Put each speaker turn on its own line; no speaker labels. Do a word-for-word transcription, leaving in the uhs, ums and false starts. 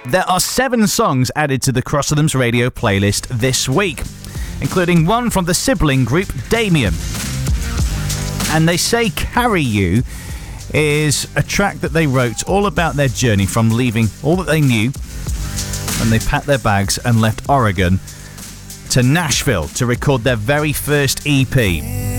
There are seven songs added to the Crossrhythms radio playlist this week, including one from the sibling group Damien. And they say Carry You is a track that they wrote all about their journey from leaving all that they knew when they packed their bags and left Oregon to Nashville to record their very first E P.